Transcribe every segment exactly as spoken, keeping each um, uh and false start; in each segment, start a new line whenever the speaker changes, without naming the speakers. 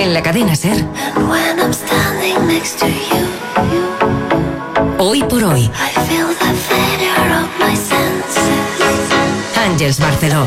En la cadena SER. Hoy por hoy. Àngels Barceló.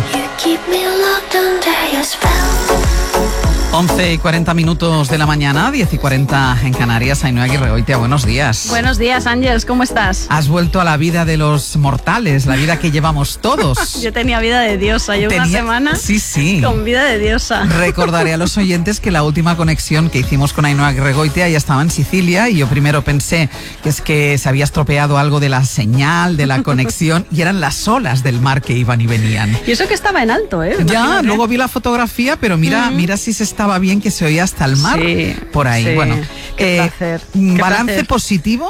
once y cuarenta minutos de la mañana, diez y cuarenta en Canarias. Ainhoa Aguirregoitia, buenos días.
Buenos días, Ángels, ¿cómo estás?
Has vuelto a la vida de los mortales, la vida que llevamos todos.
Yo tenía vida de diosa, llevo
Tenía...
una semana
sí, sí.
con vida de diosa.
Recordaré a los oyentes que la última conexión que hicimos con Ainhoa Aguirregoitia ya estaba en Sicilia y yo primero pensé que es que se había estropeado algo de la señal, de la conexión, y eran las olas del mar que iban y venían.
Y eso que estaba en alto, ¿eh?
Ya,
Imagínate.
luego vi la fotografía, pero mira,
Mm.
mira si se estaba bien, que se oía hasta el mar,
Sí,
por ahí.
sí.
Bueno,
Qué
eh,
placer, qué
¿balance
placer.
positivo?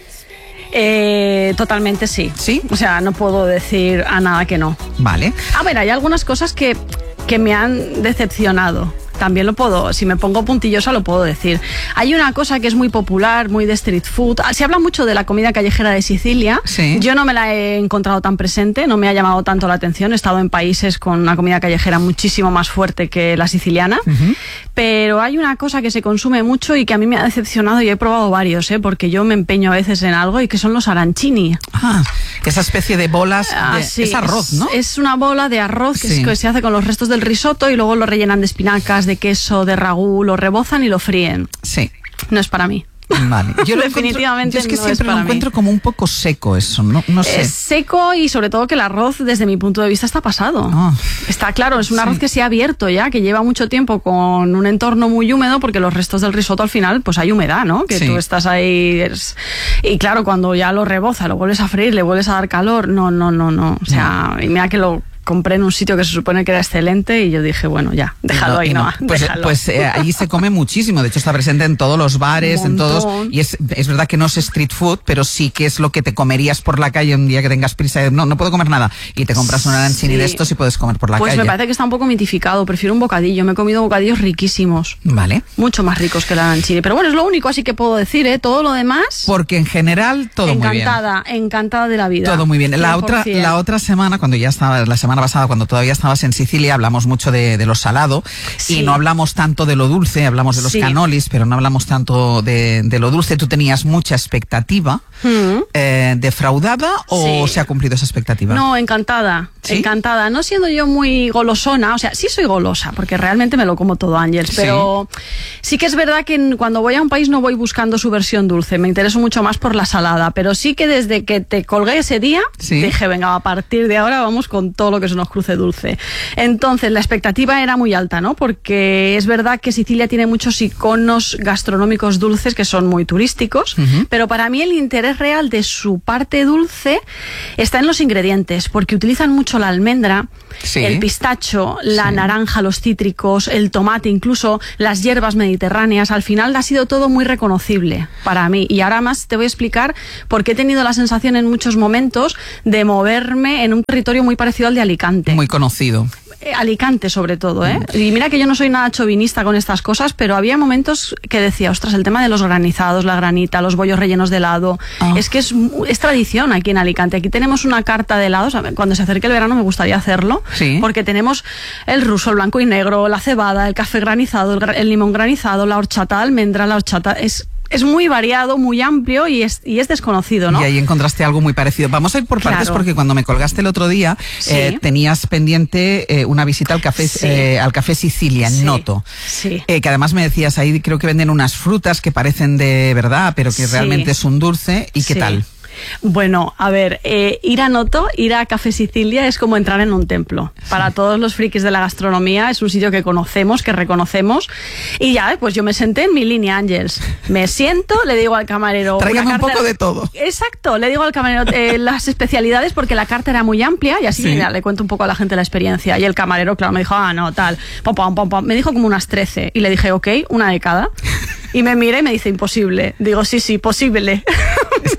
Eh, totalmente sí.
¿Sí?
O sea, no puedo decir a nada que no.
Vale.
A ver, hay algunas cosas que, que me han decepcionado. También lo puedo, si me pongo puntillosa lo puedo decir. Hay una cosa que es muy popular, muy de street food. Se habla mucho de la comida callejera de Sicilia.
Sí.
Yo no me la he encontrado tan presente, no me ha llamado tanto la atención. He estado en países con una comida callejera muchísimo más fuerte que la siciliana.
Uh-huh.
Pero hay una cosa que se consume mucho y que a mí me ha decepcionado y he probado varios, ¿eh? Porque yo me empeño a veces en algo y que son los arancini.
Ah, esa especie de bolas,
Ah,
de,
sí,
es arroz, ¿no?
Es, es una bola de arroz que,
Sí.
es, que se hace con los restos del risotto y luego lo rellenan de espinacas, de queso, de ragú, lo rebozan y lo fríen.
Sí.
No es para mí.
Vale. Yo lo
Definitivamente
encuentro, yo es que
no
siempre
es
lo
para
encuentro
mí.
como un poco seco eso, no, no sé.
Es seco y sobre todo que el arroz, desde mi punto de vista, está pasado.
Ah.
Está claro, es un
Sí.
arroz que se ha abierto ya, que lleva mucho tiempo con un entorno muy húmedo, porque los restos del risotto al final, pues hay humedad, ¿no? Que
Sí.
tú estás ahí... es- Y claro, cuando ya lo reboza, lo vuelves a freír, le vuelves a dar calor, no, no, no, no. O sea, y mira que lo compré en un sitio que se supone que era excelente y yo dije, bueno, ya, déjalo
Y no-
ahí,
y no.
no,
Pues,
déjalo.
pues eh, allí se come muchísimo. De hecho, está presente en todos los bares,
Un
en todos.
montón.
Y es, es verdad que no es street food, pero sí que es lo que te comerías por la calle un día que tengas prisa. de, No, no puedo comer nada. Y te compras un arancini
Sí.
de estos y puedes comer por la
Pues
calle.
me parece que está un poco mitificado, prefiero un bocadillo, me he comido bocadillos riquísimos.
Vale.
Mucho más ricos que el arancini. Pero bueno, es lo único así que puedo decir, ¿eh? Todo lo demás...
Porque en general todo muy bien.
encantada, encantada de la vida.
Todo muy bien. La otra,
cien por cien.
la otra semana, cuando ya estaba, la semana pasada, cuando todavía estabas en Sicilia, hablamos mucho de, de lo salado
Sí.
y no hablamos tanto de lo dulce, hablamos de los
Sí.
canolis, pero no hablamos tanto de, de lo dulce. Tú tenías mucha expectativa.
Mm.
Eh, ¿Defraudada o
Sí.
se ha cumplido esa expectativa?
No, encantada,
¿Sí?
encantada. No siendo yo muy golosona, o sea, sí soy golosa, porque realmente me lo como todo, Ángels,
Sí.
pero sí que es verdad que en- cuando voy a un país no voy buscando su versión dulce, me intereso mucho más por la salada, pero sí que desde que te colgué ese día,
Sí.
dije, venga, a partir de ahora vamos con todo lo que se nos cruce dulce. Entonces, la expectativa era muy alta, ¿no? Porque es verdad que Sicilia tiene muchos iconos gastronómicos dulces que son muy turísticos,
Ujú.
pero para mí el interés real de su parte dulce está en los ingredientes, porque utilizan mucho la almendra,
Sí.
el pistacho, la
Sí.
naranja, los cítricos, el tomate, incluso las hierbas mediterráneas. Al final ha sido todo muy reconocible para mí. Y ahora más te voy a explicar por qué he tenido la sensación en muchos momentos de moverme en un territorio muy parecido al de Alicante.
Muy conocido.
Eh, Alicante sobre todo, ¿eh? Y mira que yo no soy nada chauvinista con estas cosas, pero había momentos que decía, ostras, el tema de los granizados, la granita, los bollos rellenos de helado,
Ah.
es que es, es tradición aquí en Alicante. Aquí tenemos una carta de helados, a ver, cuando se acerque el verano me gustaría hacerlo,
Sí.
porque tenemos el ruso, el blanco y negro, la cebada, el café granizado, el, gra- el limón granizado, la horchata de almendra, la horchata... Es, es muy variado, muy amplio y es, y es desconocido, ¿no?
Y ahí encontraste algo muy parecido. Vamos a ir por partes
Claro.
porque cuando me colgaste el otro día
Sí.
eh, tenías pendiente eh, una visita al café,
Sí.
eh, al café Sicilia en
Sí.
Noto.
Sí.
Eh, que además me decías ahí creo que venden unas frutas que parecen de verdad, pero que
Sí.
realmente es un dulce. ¿Y qué
Sí.
tal?
Bueno, a ver, eh, ir a Noto, ir a Café Sicilia es como entrar en un templo. Para todos los frikis de la gastronomía es un sitio que conocemos, que reconocemos. Y ya, pues yo me senté en mi línea, Ángels. Me siento, le digo al camarero...
Tráigame
una
un
carta-
poco de todo.
Exacto, le digo al camarero eh, las especialidades porque la carta era muy amplia y así
Sí.
mira, le cuento un poco a la gente la experiencia. Y el camarero, claro, me dijo, ah, no, tal, pom, pom, pom, pom. Me dijo como unas trece y le dije, ok, una de cada. Y me mira y me dice, imposible. Digo, sí, sí, posible.
Es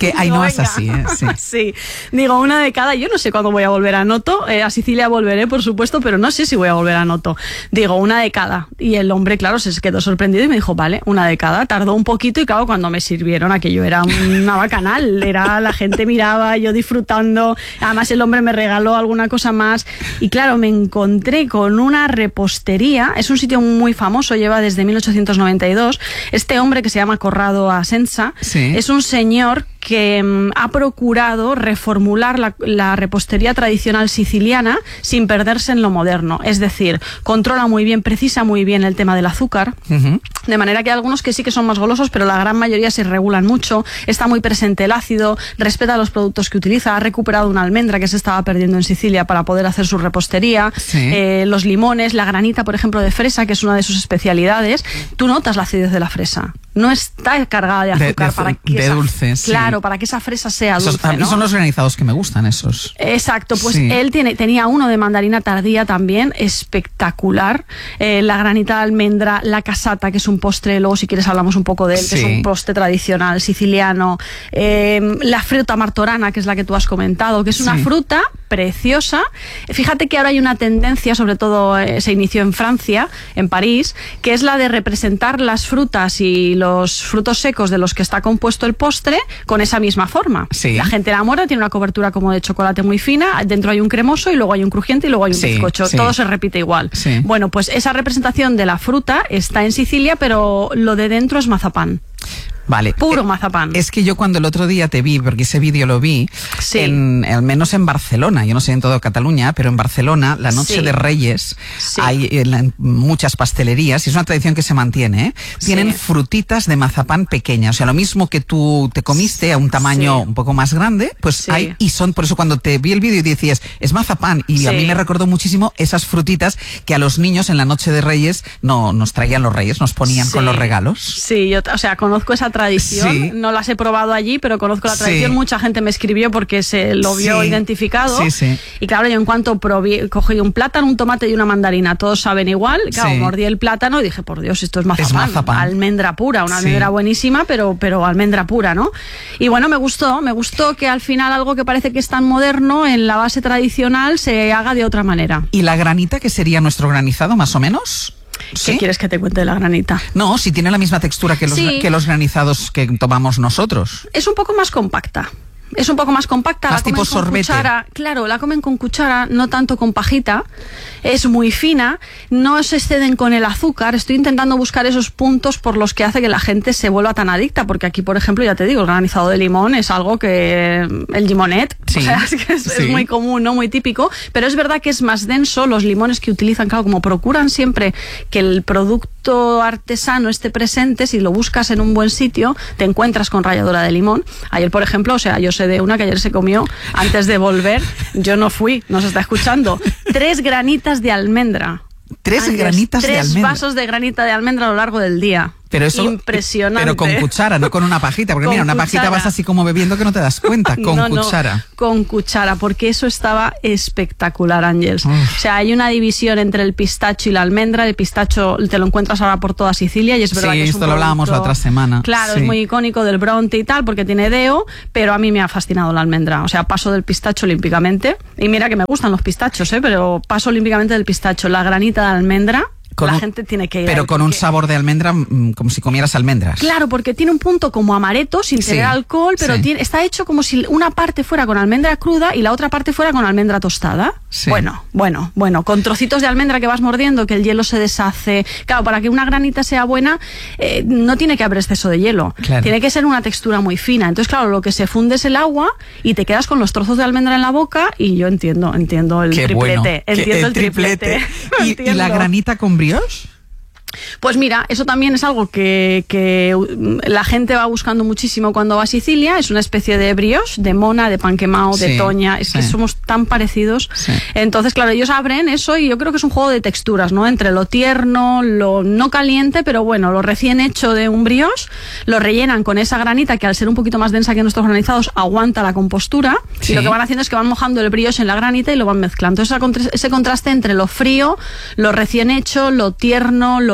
que ahí no es así, ¿eh? Sí.
Sí, digo una de cada. Yo no sé cuándo voy a volver a Noto. Eh, a Sicilia volveré, por supuesto, pero no sé si voy a volver a Noto. Digo una de cada. Y el hombre, claro, se quedó sorprendido y me dijo, vale, una de cada. Tardó un poquito y claro, cuando me sirvieron aquello era una bacanal. Era, la gente miraba, yo disfrutando. Además el hombre me regaló alguna cosa más. Y claro, me encontré con una repostería. Es un sitio muy famoso, lleva desde mil ochocientos noventa y dos. Este hombre que se llama Corrado Asenza, sí, es un señor que um, ha procurado reformular la, la repostería tradicional siciliana sin perderse en lo moderno. Es decir, controla muy bien, precisa muy bien el tema del azúcar, uh-huh, de manera que hay algunos que sí que son más golosos, pero la gran mayoría se regulan mucho. Está muy presente el ácido, respeta los productos que utiliza, ha recuperado una almendra que se estaba perdiendo en Sicilia para poder hacer su repostería, sí, eh, los limones, la granita, por ejemplo, de fresa, que es una de sus especialidades. Tú notas la acidez de la fresa. No está cargada de azúcar, de, de, para que
de
esa,
dulce, sí,
claro, para que esa fresa sea dulce.
Esos, a mí, ¿no?, son los granizados que me gustan, esos.
Exacto, pues
sí,
él tiene, tenía uno de mandarina tardía también, espectacular. Eh, la granita de almendra, la casata, que es un postre, luego si quieres hablamos un poco de él, sí, que es un postre tradicional siciliano. Eh, la fruta martorana, que es la que tú has comentado, que es una, sí, fruta preciosa. Fíjate que ahora hay una tendencia, sobre todo eh, se inició en Francia, en París, que es la de representar las frutas y los frutos secos de los que está compuesto el postre con esa misma forma. Sí. La gente enamora, tiene una cobertura como de chocolate muy fina, dentro hay un cremoso y luego hay un crujiente y luego hay un, sí, bizcocho. Sí. Todo se repite igual. Sí. Bueno, pues esa representación de la fruta está en Sicilia, pero lo de dentro es mazapán.
Vale.
Puro mazapán.
Es que yo cuando el otro día te vi, porque ese vídeo lo vi, sí, en, al menos en Barcelona, yo no sé en toda Cataluña, pero en Barcelona, la noche, sí, de Reyes, sí, hay en, en muchas pastelerías, y es una tradición que se mantiene, ¿eh? Tienen, sí, frutitas de mazapán pequeñas, o sea, lo mismo que tú te comiste a un tamaño, sí, un poco más grande, pues, sí, hay, y son, por eso cuando te vi el vídeo y decías, es mazapán, y, sí, a mí me recordó muchísimo esas frutitas que a los niños en la noche de Reyes no nos traían los Reyes, nos ponían, sí, con los regalos.
Sí, yo, o sea, conozco esa tradición, sí, no las he probado allí, pero conozco la tradición, sí, mucha gente me escribió porque se lo vio, sí, identificado, sí, sí, y claro, yo en cuanto probé, cogí un plátano, un tomate y una mandarina, todos saben igual, claro, sí, mordí el plátano y dije, por Dios, esto es mazapán, es mazapán. Almendra pura, una, sí, almendra buenísima, pero, pero almendra pura, ¿no? Y bueno, me gustó, me gustó que al final algo que parece que es tan moderno, en la base tradicional, se haga de otra manera.
¿Y la granita, que sería nuestro granizado, más o menos?
¿Qué
¿Sí?
quieres que te cuente de la granita?
No, si tiene la misma textura que los,
sí,
que los granizados que tomamos nosotros.
Es un poco más compacta. Es un poco más compacta,
más
la
tipo
comen con
sorbete.
Cuchara, claro, la comen con cuchara, no tanto con pajita, es muy fina, no se exceden con el azúcar. Estoy intentando buscar esos puntos por los que hace que la gente se vuelva tan adicta, porque aquí, por ejemplo, ya te digo, el granizado de limón es algo que el limonet, sí, o sea, es, que es, sí, es muy común, no muy típico, pero es verdad que es más denso. Los limones que utilizan, claro, como procuran siempre que el producto artesano esté presente, si lo buscas en un buen sitio, te encuentras con ralladura de limón. Ayer, por ejemplo, o sea, yo sé de una que ayer se comió antes de volver, yo no fui, nos está escuchando, tres granitas de almendra.
Tres
Antes,
granitas
tres
de almendra.
Tres vasos de granita de almendra a lo largo del día.
Pero eso,
impresionante.
Pero con cuchara, no con una pajita. Porque
con
mira, una
cuchara.
pajita vas así como bebiendo que no te das cuenta. Con
no,
cuchara.
No, con cuchara, porque eso estaba espectacular, Ángels. O sea, hay una división entre el pistacho y la almendra. El pistacho te lo encuentras ahora por toda Sicilia y es verdad,
sí,
que es un
esto lo hablábamos la otra semana.
Claro,
sí,
es muy icónico del Bronte y tal, porque tiene deo, pero a mí me ha fascinado la almendra. O sea, paso del pistacho olímpicamente. Y mira que me gustan los pistachos, ¿eh? Pero paso olímpicamente del pistacho. La granita de almendra, con la un, gente tiene que ir
pero
ahí
con
porque...
un sabor de almendra como si comieras almendras.
Claro, porque tiene un punto como amaretto sin tener, sí, alcohol, pero sí, tiene, está hecho como si una parte fuera con almendra cruda y la otra parte fuera con almendra tostada. Sí. Bueno, bueno, bueno, con trocitos de almendra que vas mordiendo, que el hielo se deshace. Claro, para que una granita sea buena, eh, no tiene que haber exceso de hielo. Claro. Tiene que ser una textura muy fina. Entonces, claro, lo que se funde es el agua y te quedas con los trozos de almendra en la boca y yo entiendo, entiendo el
Qué
triplete.
Bueno.
Entiendo
Qué, el,
el triplete.
triplete. ¿Y, ¿Y la granita con brioche?
Pues mira, eso también es algo que, que la gente va buscando muchísimo cuando va a Sicilia. Es una especie de brioche, de mona, de pan quemado, sí, de toña. Es sí, que somos tan parecidos. Sí. Entonces, claro, ellos abren eso y yo creo que es un juego de texturas, ¿no? Entre lo tierno, lo no caliente, pero bueno, lo recién hecho de un brioche, lo rellenan con esa granita que al ser un poquito más densa que nuestros granizados aguanta la compostura. Sí. Y lo que van haciendo es que van mojando el brioche en la granita y lo van mezclando. Entonces, ese contraste entre lo frío, lo recién hecho, lo tierno, lo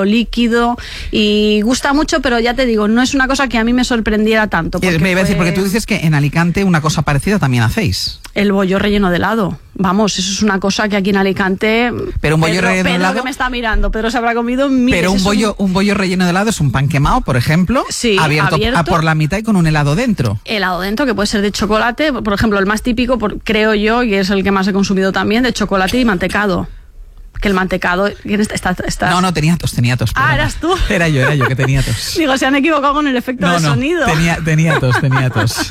líquido y gusta mucho, pero ya te digo, no es una cosa que a mí me sorprendiera tanto.
Me iba a decir, porque tú dices que en Alicante una cosa parecida también hacéis.
El bollo relleno de helado. Vamos, eso es una cosa que aquí en Alicante...
Pero un bollo
Pedro,
relleno de
Pedro
helado...
que me está mirando, Pedro se habrá comido miles.
Pero un bollo,
un...
un bollo relleno de helado es un pan quemado, por ejemplo,
sí,
abierto,
abierto
a por la mitad y con un helado dentro.
Helado dentro, que puede ser de chocolate, por ejemplo, el más típico, por, creo yo, y es el que más he consumido también, de chocolate y mantecado. Que el mantecado... Está, está...
No, no, tenía tos, tenía tos.
Ah, ¿eras tú?
Era yo, era yo que tenía tos.
Digo, se han equivocado con el efecto
no,
de
no,
sonido.
Tenía, tenía tos, tenía tos.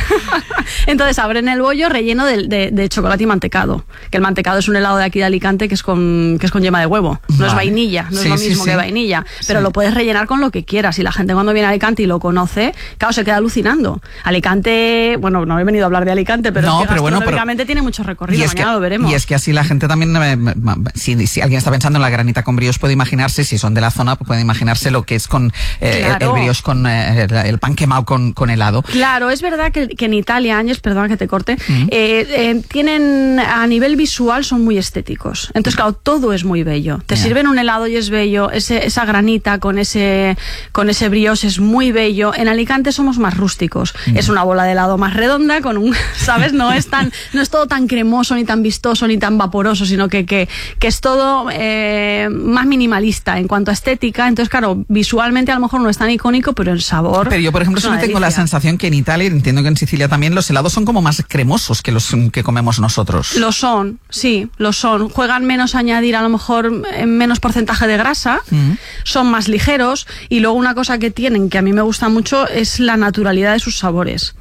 Entonces abren el bollo relleno de, de, de chocolate y mantecado. Que el mantecado es un helado de aquí de Alicante que es con, que es con yema de huevo. No
vale.
es vainilla, no
sí,
es lo
sí,
mismo
sí.
que vainilla. Pero
sí.
lo puedes rellenar con lo que quieras. Y la gente cuando viene a Alicante y lo conoce, claro, se queda alucinando. Alicante, bueno, no he venido a hablar de Alicante, pero
no,
es que
pero bueno,
gastronómicamente
pero...
tiene mucho recorrido.
Y es
Mañana
que,
lo veremos.
Y es que así la gente también, eh, si, si alguien está pensando en la granita con brioche, puede imaginarse, si son de la zona, puede imaginarse lo que es con eh,
claro.
el, el brioche con eh, el, el pan quemado con, con helado.
Claro, es verdad que, que en Italia, Ángeles, perdón que te corte,
Mm.
eh, eh, tienen, a nivel visual son muy estéticos. Entonces, claro, todo es muy bello. Te
Yeah.
sirven un helado y es bello, ese, esa granita con ese, con ese brioche es muy bello. En Alicante somos más rústicos.
Mm.
Es una bola de helado más redonda, con un, ¿sabes? No es tan, no es todo tan cremoso, ni tan vistoso, ni tan vaporoso, sino que, que, que es todo eh, más minimalista en cuanto a estética. Entonces, claro, visualmente a lo mejor no es tan icónico, pero el sabor...
Pero yo, por ejemplo,
es una
siempre tengo la
delicia.
sensación que en Italia, y entiendo que en Sicilia también, los helados son como más cremosos que los que comemos nosotros.
Lo son, sí, lo son. Juegan menos a añadir a lo mejor en menos porcentaje de grasa,
Mm.
son más ligeros y luego una cosa que tienen que a mí me gusta mucho es la naturalidad de sus sabores.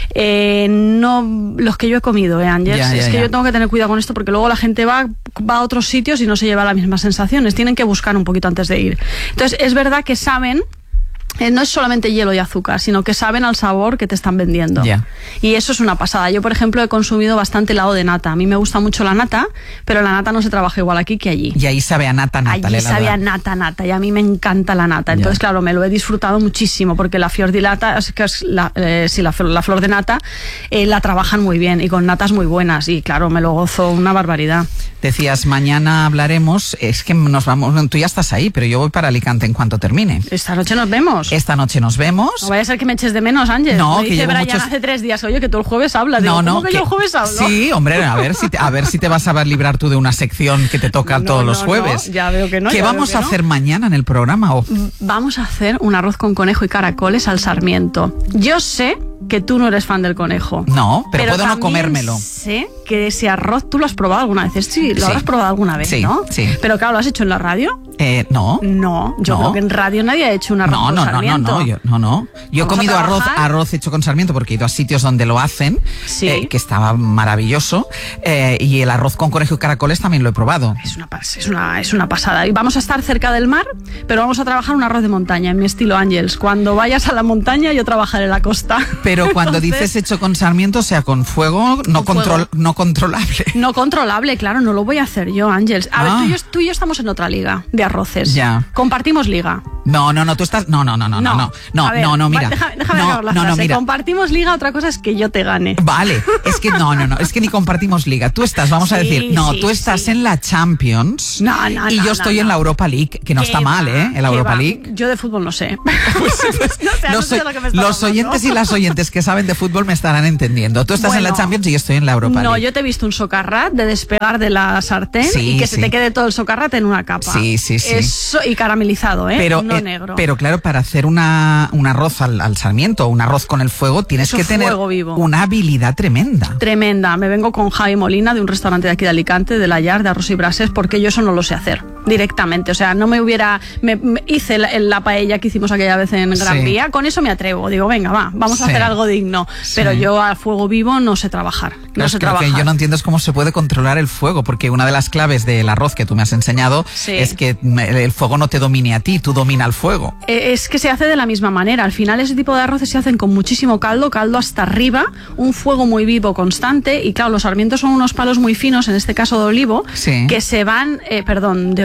Eh, no los que yo he comido, eh, Ángels,
Ya, ya,
es que
ya.
yo tengo que tener cuidado con esto porque luego la gente va, va a otros sitios y no se lleva las mismas sensaciones. Tienen que buscar un poquito antes de ir. Entonces, es verdad que saben... Eh, no es solamente hielo y azúcar, sino que saben al sabor que te están vendiendo.
Ya.
Y eso es una pasada. Yo, por ejemplo, he consumido bastante helado de nata. A mí me gusta mucho la nata, pero la nata no se trabaja igual aquí que allí.
Y ahí sabe a nata, nata.
Allí
el helado.
sabe a nata, nata, y a mí me encanta la nata. Entonces,
Ya.
claro, me lo he disfrutado muchísimo, porque la fior di lata, es que es la, eh, sí, la, flor- la flor de nata, eh, la trabajan muy bien y con natas muy buenas. Y claro, me lo gozo una barbaridad.
Decías, mañana hablaremos, es que nos vamos, tú ya estás ahí, pero yo voy para Alicante en cuanto termine.
Esta noche nos vemos.
Esta noche nos vemos.
No vaya a ser que me eches de menos, Ángel.
No,
me
que
dice
llevo
Brian
muchos-
hace tres días, oye, que tú el jueves hablas. Digo,
No,
¿cómo
no,
que, yo el jueves hablo?
Sí, hombre, a ver si te, a ver si te vas a librar tú de una sección que te toca
No,
todos
no,
los
no,
jueves.
ya veo que no,
¿Qué
ya veo
vamos
que
a
no.
hacer mañana en el programa? O-
Vamos a hacer un arroz con conejo y caracoles al sarmiento. Yo sé que tú no eres fan del conejo.
No, pero, puedo no
también
comérmelo.
sé que ese arroz tú lo has probado alguna vez. Sí, lo
Sí.
habrás probado alguna vez,
Sí,
¿no?
sí.
Pero claro, ¿lo has hecho en la radio?
Eh, no.
No, yo
No.
creo que en radio nadie ha hecho un arroz
No,
con
no, no, no,
sarmiento.
no, yo, no, no. Yo he
Vamos a
comido arroz,
trabajar.
arroz hecho con sarmiento porque he ido a sitios donde lo hacen,
Sí.
eh, que estaba maravilloso, eh, y el arroz con conejo y caracoles también lo he probado.
Es una, pas- es, una, es una pasada. Y vamos a estar cerca del mar, pero vamos a trabajar un arroz de montaña, en mi estilo Ángels. Cuando vayas a la montaña, yo trabajaré en la costa.
Pero cuando
Entonces,
dices hecho con sarmiento, o sea, con fuego, no,
Con
control,
fuego.
no controlable.
No controlable, claro, no lo voy a hacer yo, Ángels. A
Ah.
ver, tú y, yo, tú y yo estamos en otra liga de arroces.
Ya.
Compartimos liga.
No, no, no, tú estás. No, no, no, no, no, no, no,
A ver,
no, no, mira.
va, Déjame, déjame
no,
acabar la
no, no,
frase.
mira.
Compartimos liga, otra cosa es que yo te gane.
Vale, es que no, no, no, es que ni compartimos liga. Tú estás, vamos a
Sí,
decir, no,
sí,
tú estás
sí.
en la Champions
No, no,
y
no,
yo
no,
estoy
no.
en la Europa League, que no
¿Qué
está mal,
va?
¿eh? En la
¿Qué
Europa
va?
League.
Yo de fútbol no sé.
Pues, pues,
No sé, no
los
sé de lo que me estás
los
hablando.
oyentes y las oyentes que saben de fútbol me estarán entendiendo. Tú estás en la
Bueno,
Champions y yo estoy en la Europa
No,
League.
yo te he visto un socarrat de despegar de la sartén
Sí,
y que
sí.
se te quede todo el socarrat en una capa.
Sí, sí, sí.
Eso, y caramelizado, ¿eh?
Pero,
no
eh,
negro.
pero claro, para hacer una, un arroz al, al sarmiento o un arroz con el fuego, tienes
Eso,
que tener
fuego vivo.
una habilidad tremenda.
Tremenda. Me vengo con Javi Molina de un restaurante de aquí de Alicante, de La Llar, de arroz y brases, porque yo eso no lo sé hacer directamente. O sea, no me hubiera... Me, me hice la, la paella que hicimos aquella vez en Gran
Sí.
Vía, con eso me atrevo. Digo, venga, va, vamos a
Sí.
hacer algo digno.
Sí.
Pero yo a fuego vivo no sé trabajar. No
Claro,
sé
es que lo
trabajar.
que yo no entiendo es cómo se puede controlar el fuego, porque una de las claves del arroz que tú me has enseñado
Sí.
es que el fuego no te domine a ti, tú domina al fuego.
Eh, Es que se hace de la misma manera. Al final ese tipo de arroces se hacen con muchísimo caldo, caldo hasta arriba, un fuego muy vivo, constante, y claro, los sarmientos son unos palos muy finos, en este caso de olivo,
Sí.
que se van, eh, perdón, de olivo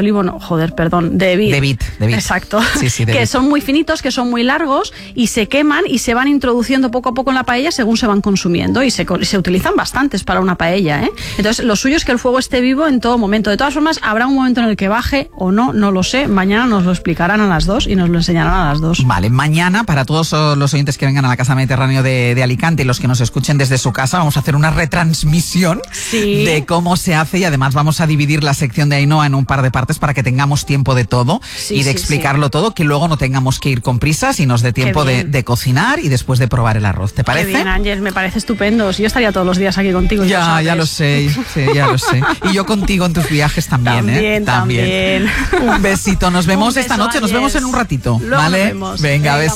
olivo, no, joder, perdón, de vid.
De vid, de vid.
Exacto.
Sí, sí, de
que
vid.
son muy finitos, que son muy largos y se queman y se van introduciendo poco a poco en la paella según se van consumiendo y se, se utilizan bastantes para una paella, ¿eh? Entonces, lo suyo es que el fuego esté vivo en todo momento. De todas formas, habrá un momento en el que baje o no, no lo sé. Mañana nos lo explicarán a las dos y nos lo enseñarán a las dos.
Vale, mañana, para todos los oyentes que vengan a la Casa Mediterráneo de, de Alicante y los que nos escuchen desde su casa, vamos a hacer una retransmisión
Sí.
de cómo se hace y además vamos a dividir la sección de Ainhoa en un par de partes para que tengamos tiempo de todo
Sí,
y de
sí,
explicarlo
sí.
todo, que luego no tengamos que ir con prisas y nos dé tiempo de,
bien.
de cocinar y después de probar el arroz. ¿Te
Qué
parece?
bien, Ángel, me parece estupendo. Yo estaría todos los días aquí contigo.
Ya,
sabes.
ya lo sé, sí, ya lo sé. Y yo contigo en tus viajes también, ¿eh?
También, también.
Un besito, nos vemos
Un beso,
esta noche, nos
Ángel.
vemos en un ratito,
Luego
¿vale?
nos vemos.
Venga,
Venga,
beso.